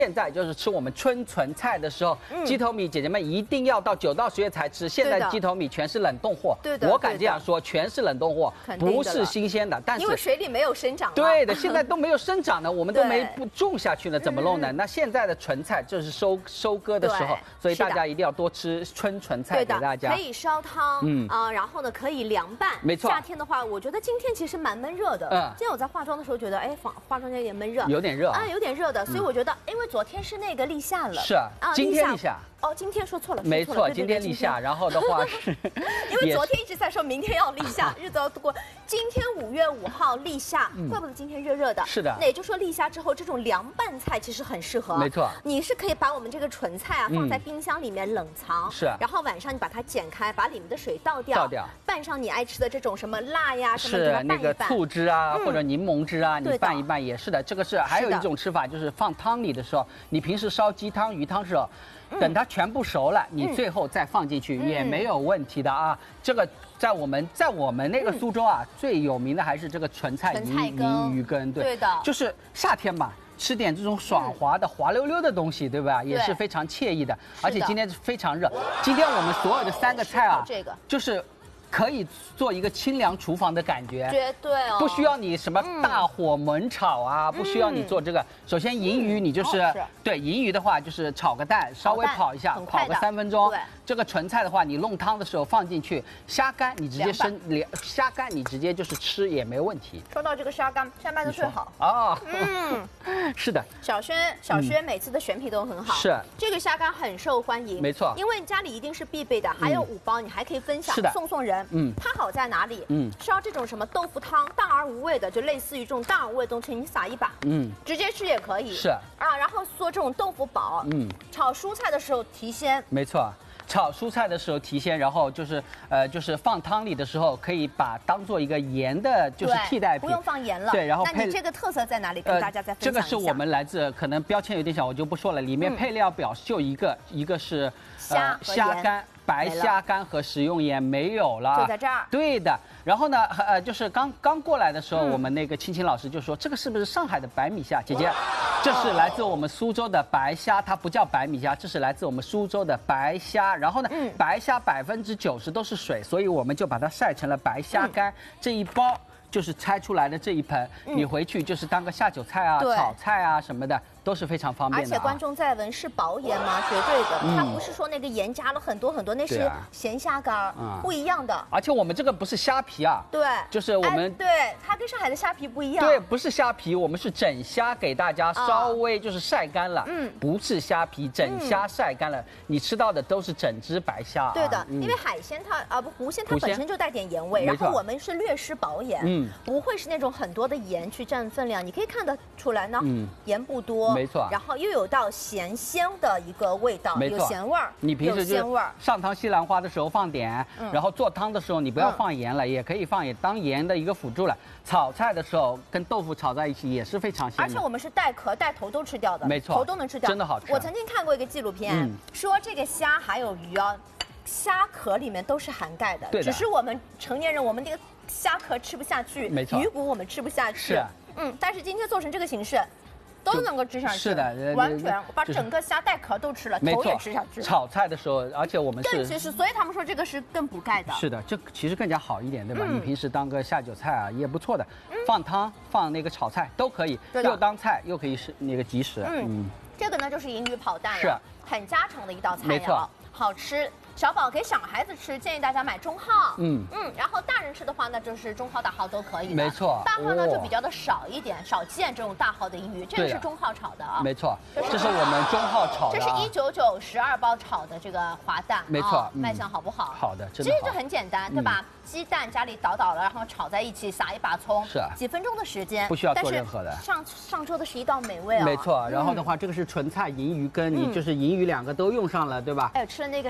现在就是吃我们春纯菜的时候，鸡头米姐姐们一定要到9到10月才吃。现在鸡头米全是冷冻货， 对的， 我敢这样说，全是冷冻货，不是新鲜的。但是因为水里没有生长。 对的，现在都没有生长的，我们都没不种下去呢，怎么弄呢？那现在的纯菜就是收割的时候，所以大家一定要多吃春纯菜给大家。 可以烧汤，然后呢可以凉拌。 没错。 夏天的话，我觉得今天其实蛮闷热的。今天我在化妆的时候觉得，哎，化妆间有点闷热， 有点热啊，有点热的，所以我觉得，因为昨天是那个立夏了， 是啊，今天立夏。 哦，今天说错了， 没错，今天立夏，然后的话是， 因为昨天一直在说明天要立夏，日子要过，今天5月5号立夏，怪不得今天热热的。 是的， 那也就是说立夏之后，这种凉拌菜其实很适合。 没错， 你是可以把我们这个纯菜啊放在冰箱里面冷藏， 是， 然后晚上你把它剪开，把里面的水倒掉，拌上你爱吃的这种什么辣呀什么， 是那个醋汁啊或者柠檬汁啊，你拌一拌也是的。这个是还有一种吃法，就是放汤里的时候，你平时烧鸡汤、鱼汤的时候。等它全部熟了，你最后再放进去也没有问题的啊。这个在我们那个苏州啊，最有名的还是这个纯菜银鱼羹， 对的， 就是夏天嘛，吃点这种爽滑的、滑溜溜的东西，对吧？也是非常惬意的。而且今天非常热，今天我们所有的3个菜啊，就是。可以做一个清凉厨房的感觉， 绝对哦， 不需要你什么大火猛炒啊，不需要你做这个。首先银鱼你就是对银鱼的话就是炒个蛋，稍微跑一下，烤个3分钟。这个纯菜的话，你弄汤的时候放进去，虾干你直接虾干你直接就是吃也没问题。 说到这个虾干的最好啊，是的。 小轩每次的选品都很好， 是这个虾干很受欢迎， 没错， 因为家里一定是必备的，还有5包，你还可以分享送人。它好在哪里？烧这种什么豆腐汤，淡而无味的，就类似于这种淡而无味的东西，你撒一把，直接吃也可以。 是啊，然后做这种豆腐煲，炒蔬菜的时候提鲜。 没错。炒蔬菜的时候提鲜，然后就是放汤里的时候可以把当做一个盐的，就是替代品， 不用放盐了。 对，然后那你这个特色在哪里？跟大家再分享一下。 这个是我们来自，可能标签有点小，我就不说了。里面配料表就一个是虾干。白虾干和食用盐没有了， 就在这儿。 对的，然后呢，就是刚过来的时候，我们那个青老师就说，这个是不是上海的白米虾？姐姐，这是来自我们苏州的白虾，它不叫白米虾，这是来自我们苏州的白虾。然后呢，白虾90%都是水，所以我们就把它晒成了白虾干。这一包就是拆出来的这一盆，你回去就是当个下酒菜啊、炒菜啊什么的。都是非常方便的， 而且观众在问是薄盐吗？绝对的，它不是说那个盐加了很多，那是咸虾干，不一样的。 而且我们这个不是虾皮啊， 对， 就是我们对它跟上海的虾皮不一样， 对，不是虾皮，我们是整虾给大家稍微就是晒干了，不是虾皮，整虾晒干了，你吃到的都是整只白虾。 对的，因为海鲜它湖鲜它本身就带点盐味，然后我们是略施薄盐，不会是那种很多的盐去占分量，你可以看得出来呢，盐不多。 没错， 然后又有到咸鲜的一个味道，有咸味儿。 你平时就是上汤西兰花的时候放点，然后做汤的时候你不要放盐了，也可以放，也当盐的一个辅助了。炒菜的时候跟豆腐炒在一起也是非常鲜。 而且我们是带壳带头都吃掉的， 没错， 头都能吃掉， 真的好吃。 我曾经看过一个纪录片，说这个虾还有鱼啊，虾壳里面都是含钙的，只是我们成年人我们这个虾壳吃不下去， 没错， 鱼骨我们吃不下去。 是， 但是今天做成这个形式。都能够吃下去， 是的， 完全把整个虾带壳都吃了，头也吃下去。 炒菜的时候，而且我们是其实，所以他们说这个是更补钙的。 是的，这其实更加好一点，对吧？你平时当个下酒菜啊，也不错的。放汤、放那个炒菜都可以，又当菜又可以是那个即食。 这个呢就是银鱼跑蛋了， 是很家常的一道菜， 没错， 好吃。小宝给小孩子吃，建议大家买中号。然后大人吃的话呢，就是中号、大号都可以。 没错， 大号呢就比较的少一点，少见这种大号的银鱼。这个是中号炒的啊。 没错，这是我们中号炒的。 这是199 12包炒的这个滑蛋。 没错， 卖相好不好？ 好的，真的。其实就很简单，对吧？鸡蛋家里捣了，然后炒在一起，撒一把葱， 是几分钟的时间， 不需要做任何的。 上桌的是一道美味啊。 没错，然后的话，这个是纯菜银鱼羹，你就是银鱼2个都用上了，对吧？ 哎，吃了那个咸的，再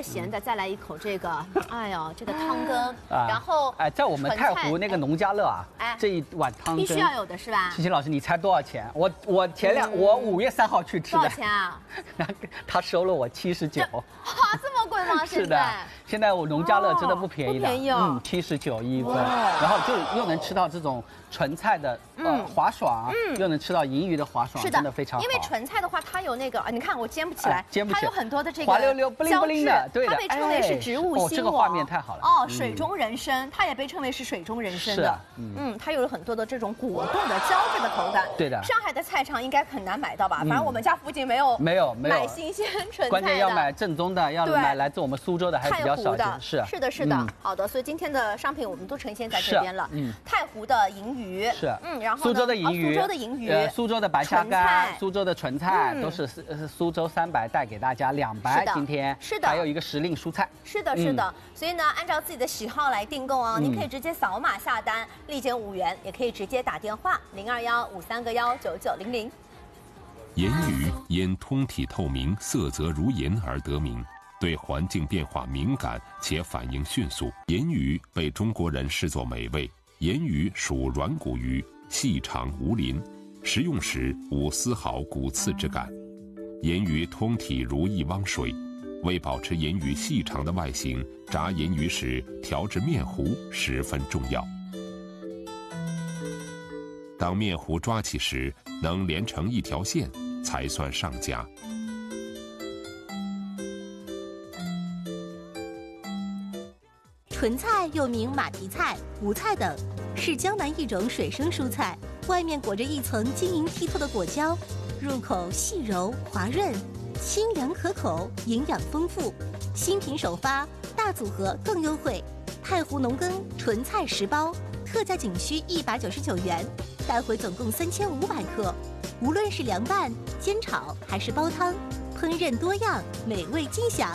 再来一口这个，哎呦，这个汤羹，然后在我们太湖那个农家乐啊，这一碗汤羹必须要有的是吧？ 欣欣老师，你猜多少钱？我5月3号去吃的， 多少钱啊？ 他收了我79。 哇，这么贵吗？ 是的，现在我农家乐真的不便宜的，79一份，然后就又能吃到这种纯菜的滑爽，又能吃到银鱼的滑爽，真的非常好。 因为纯菜的话，它有那个，你看我煎不起来，它有很多的这个滑溜溜、不灵不灵的，对的， 它被称为是植物性。 这个画面太好了。 哦，水中人参，它也被称为是水中人参的。它有很多的这种果冻的胶质的口感。 对的。 上海的菜场应该很难买到吧？反正我们家附近没有买新鲜纯菜的。 关键要买正宗的，要买来自我们苏州的还比较少见。 是的。好的，所以今天的商品我们都呈现在这边了。太湖的银鱼是， 然后苏州的银鱼，苏州的白虾干，苏州的纯菜都是苏州300带给大家200。今天是的， 还有一个时令蔬菜。 是的。所以呢，按照自己的喜好来订购哦。您可以直接扫码下单，立减5元，也可以直接打电话02153919900。 盐鱼因通体透明、色泽如银而得名，对环境变化敏感且反应迅速。盐鱼被中国人视作美味。盐鱼属软骨鱼，细长无鳞，食用时无丝毫骨刺之感。盐鱼通体如一汪水，为保持盐鱼细长的外形，炸盐鱼时调制面糊十分重要。当面糊抓起时，能连成一条线，才算上佳。 纯菜又名马蹄菜、无菜等，是江南一种水生蔬菜，外面裹着一层晶莹剔透的果胶，入口细柔滑润，清凉可口，营养丰富。新品首发，大组合更优惠。太湖农耕纯菜10包，特价仅需199元，带回总共3500克。无论是凉拌、煎炒还是煲汤，烹饪多样，美味尽享。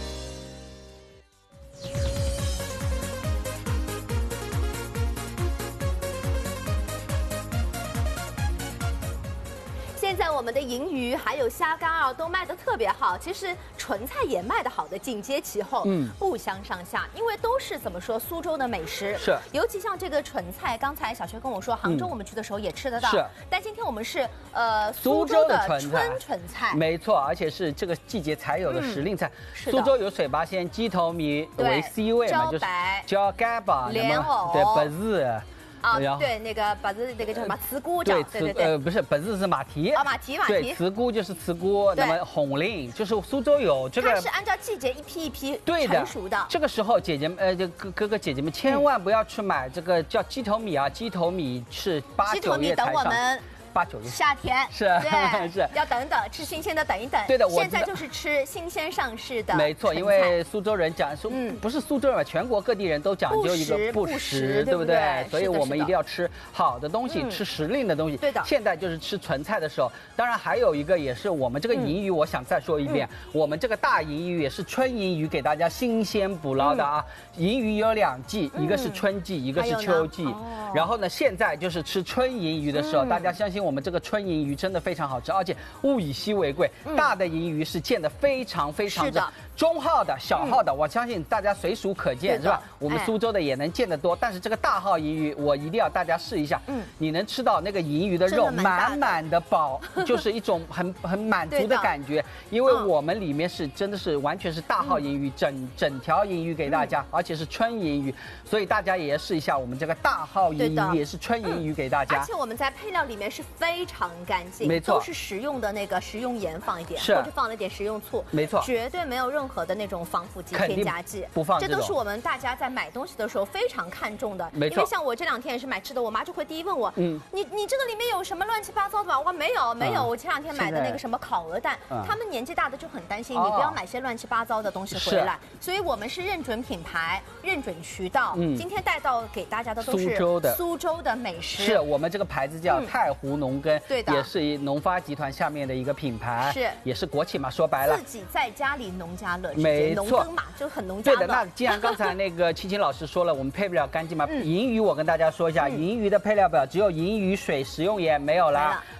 现在我们的银鱼还有虾干啊都卖得特别好，其实纯菜也卖得好的紧接其后，不相上下，因为都是怎么说苏州的美食， 是， 尤其像这个纯菜，刚才小薛跟我说，杭州我们去的时候也吃得到， 是， 但今天我们是苏州的纯菜， 没错，而且是这个季节才有的时令菜，苏州有水八鲜、鸡头米为 C 位嘛，就是椒干吧、 莲藕、 对白子。 对，那个把子那个叫什么慈菇酱， 对，不是本子是马蹄马蹄， 对，慈菇就是慈菇，那么红菱就是苏州有这个， 它是按照季节一批一批成熟的。 这个时候姐姐们哥哥姐姐们千万不要去买这个叫鸡头米啊，鸡头米是8、9月才上。8、9月夏天是， 对， 是要等等，吃新鲜的等一等。 对的， 现在就是吃新鲜上市的。 没错，因为苏州人讲不是苏州人，全国各地人都讲究一个不时，对不对？所以我们一定要吃好的东西，吃时令的东西。 对的。 现在就是吃纯菜的时候，当然还有一个也是我们这个银鱼，我想再说一遍，我们这个大银鱼也是春银鱼，给大家新鲜捕捞的啊。银鱼有2季，一个是春季，一个是秋季。然后呢，现在就是吃春银鱼的时候，大家相信我们这个春银鱼真的非常好吃，而且物以稀为贵，大的银鱼是见得非常非常的。中号的小号的，我相信大家随处可见，是吧？我们苏州的也能见得多，但是这个大号银鱼，我一定要大家试一下。你能吃到那个银鱼的肉满满的饱，就是一种很满足的感觉。因为我们里面是真的是完全是大号银鱼，整条银鱼给大家，而且是春银鱼，所以大家也试一下我们这个大号银鱼，也是春银鱼给大家。 而且我们在配料里面是非常干净， 没错， 都是食用的那个食用盐放一点， 或者放了点食用醋， 没错， 绝对没有任何的那种防腐剂、添加剂， 不放。 这都是我们大家在买东西的时候非常看重的。 没错， 因为像我这2天也是买吃的，我妈就会第一问我，你这个里面有什么乱七八糟的吧？我说没有，我前2天买的那个什么烤鹅蛋，他们年纪大的就很担心，你不要买些乱七八糟的东西回来。所以我们是认准品牌、认准渠道。今天带到给大家的都是苏州的美食。 是我们这个牌子叫太湖农耕， 对的， 也是农发集团下面的一个品牌， 是也是国企嘛，说白了自己在家里农家乐， 没错， 农耕嘛就很农家乐。 对的，那既然刚才那个青青老师说了，我们配不了干净嘛，银鱼我跟大家说一下，银鱼的配料表只有银鱼水、食用盐没有啦。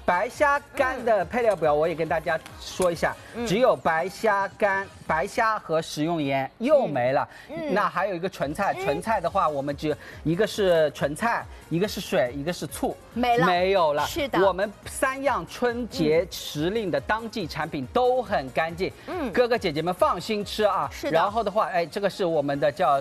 白虾干的配料表我也跟大家说一下，只有白虾干、白虾和食用盐又没了。那还有一个纯菜，纯菜的话我们只一个是纯菜，一个是水，一个是醋，没有了。 是的， 我们3样春节时令的当季产品都很干净。哥哥姐姐们放心吃啊。 是的。 然后的话，哎，这个是我们的叫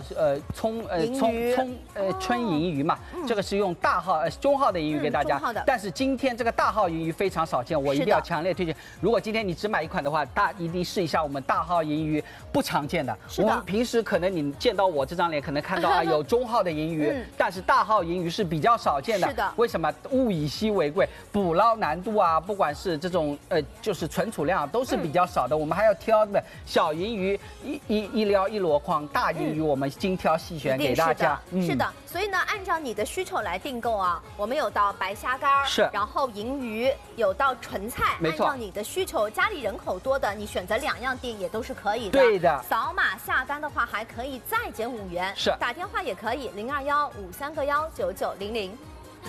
春银鱼嘛，这个是用大号中号的银鱼给大家。但是今天这个大号银鱼非常少见，我一定要强烈推荐。如果今天你只买1款的话，一定试一下我们大号银鱼，不常见的。我们平时可能你见到我这张脸，可能看到啊有中号的银鱼，但是大号银鱼是比较少见的。 是的。 为什么？物以稀为贵，捕捞难度啊，不管是这种就是存储量都是比较少的。我们还要挑的小银鱼一撩一箩筐，大银鱼我们精挑细选给大家。 是的。所以呢，按照你的需求来订购啊，我们有到白虾干，然后银鱼，有到纯菜，按照你的需求，家里人口多的，你选择2样订也都是可以的。 对的。 扫码下单的话，还可以再减5元。 是。 打电话也可以，0215319900。